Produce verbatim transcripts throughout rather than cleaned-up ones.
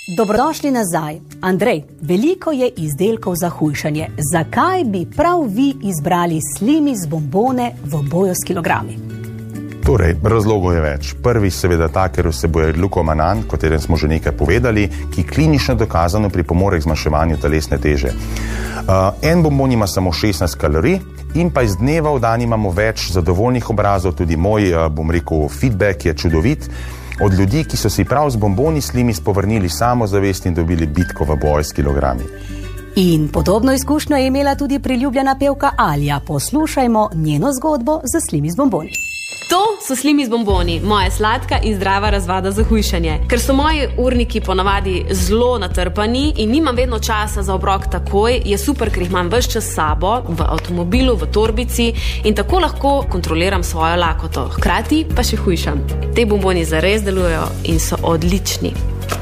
Dobrodošli nazaj. Andrej, veliko je izdelkov za hujšanje. Zakaj bi prav vi izbrali Slimis bombone v boju s kilogrami? Torej, razlogov je več. Prvi seveda ta, ker vsebuje glukomanan, o katerem smo že nekaj povedali, ki klinično dokazano pripomore k zmanjševanju telesne teže. Uh, en bombon ima samo šestnajst kalorij in pa iz dneva v dan imamo več zadovoljnih obrazov, tudi moj, uh, bom rekel, feedback je čudovit, od ljudi, ki so si prav z bomboni Slimis povrnili samozavest in dobili bitko v boju s kilogrami. In podobno izkušnjo je imela tudi priljubljena pevka Alja. Poslušajmo njeno zgodbo za Slimis bomboni. To so Slimis bomboni, moja sladka in zdrava razvada za hujšanje. Ker so moji urniki ponavadi zelo natrpani in nimam vedno časa za obrok takoj, je super, ker jih imam ves čas s sabo, v avtomobilu, v torbici in tako lahko kontroliram svojo lakoto. Hkrati pa še hujšam. Te bomboni zares delujejo in so odlični.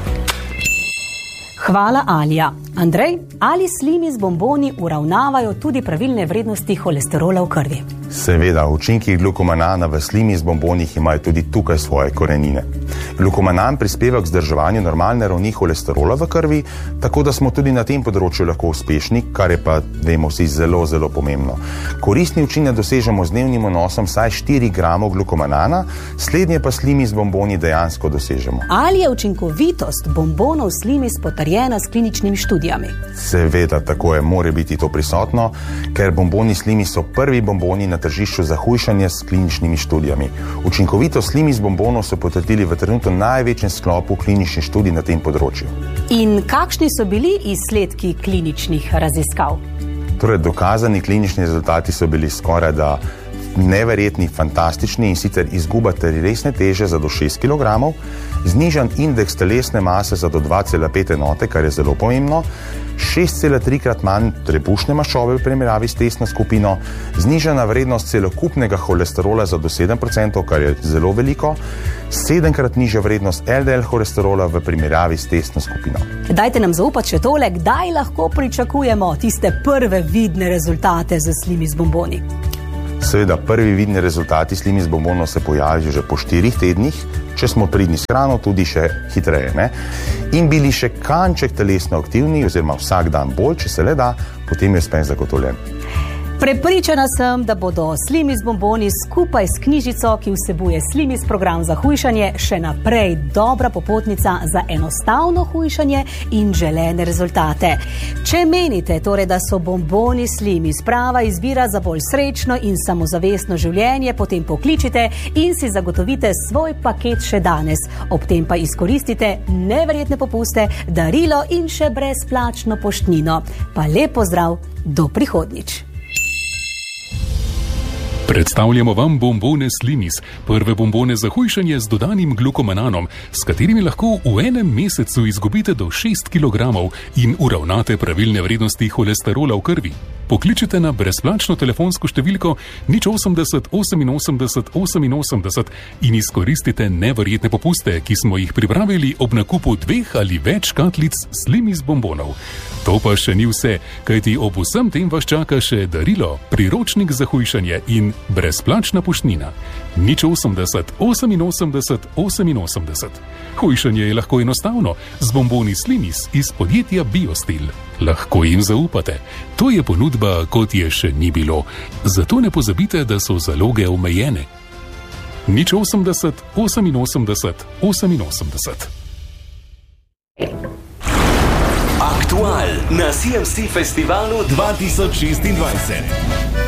Hvala, Alja. Andrej, ali Slimis bomboni uravnavajo tudi pravilne vrednosti holesterola v krvi? Seveda, učinki glukomanana v Slimis bombonih imajo tudi tukaj svoje korenine. Glukomanan prispeva k vzdrževanju normalne ravni holesterola v krvi, tako da smo tudi na tem področju lahko uspešni, kar je pa, vemo vsi, zelo, zelo pomembno. Koristni učinek dosežemo z dnevnim vnosom vsaj štiri gramov glukomanana, slednje pa Slimis bomboni dejansko dosežemo. Ali je učinkovitost bombonov Slimis potrjena s kliničnimi študijami? Seveda, tako je, more biti to prisotno, ker bomboni Slimis so prvi bomboni na tržišču za hujšanje s kliničnimi študijami. Učinkovitost Slimis bombonov so potrdili v trenutno največjem sklopu kliničnih študij na tem področju. In kakšni so bili izsledki kliničnih raziskav? Torej, dokazani klinični rezultati so bili skoraj da neverjetni, fantastični, in sicer izguba telesne teže za do šest kilogramov, znižan indeks telesne mase za do dva cela pet enote, kar je zelo pomembno, šest cela tri krat manj trebušne maščobe v primerjavi s testno skupino, znižana vrednost celokupnega holesterola za do sedem procentov, kar je zelo veliko, sedemkrat nižja vrednost el de el holesterola v primerjavi s testno skupino. Dajte nam zaupati še tole, kdaj lahko pričakujemo tiste prve vidne rezultate za Slimis bomboni? Seveda, prvi vidni rezultati Slimis bombonov se pojavijo že po štirih tednih, če smo pridni s hrano, tudi še hitreje, ne? In bili še kanček telesno aktivni, oziroma vsak dan bolj, če se le da, potem je uspeh zagotovljen. Prepričana sem, da bodo Slimis bomboni skupaj s knjižico, ki vsebuje Slimis program za hujšanje, še naprej dobra popotnica za enostavno hujšanje in želene rezultate. Če menite torej, da so bomboni Slimis prava izbira za bolj srečno in samozavestno življenje, potem pokličite in si zagotovite svoj paket še danes. Ob tem pa izkoristite neverjetne popuste, darilo in še brezplačno poštnino. Pa lep pozdrav, do prihodnjič. Predstavljamo vam bombone Slimis, prve bombone za hujšanje z dodanim glukomananom, s katerimi lahko v enem mesecu izgubite do šest kilogramov in uravnate pravilne vrednosti holesterola v krvi. Pokličite na brezplačno telefonsko številko nič osemdeset oseminosemdeset oseminosemdeset in izkoristite neverjetne popuste, ki smo jih pripravili ob nakupu dveh ali več škatlic Slimis bombonov. To pa še ni vse, kajti ob vsem tem vas čaka še darilo, priročnik za hujšanje in brezplačna poštnina. nič osemdeset oseminosemdeset oseminosemdeset. Hujšanje je lahko enostavno z bomboni Slimis iz podjetja Biostil. Lahko jim zaupate. To je ponudba, kot je še ni bilo. Zato ne pozabite, da so zaloge omejene. nič osemdeset oseminosemdeset oseminosemdeset. Aktual na C M C Festivalu dva tisoč šestindvajset.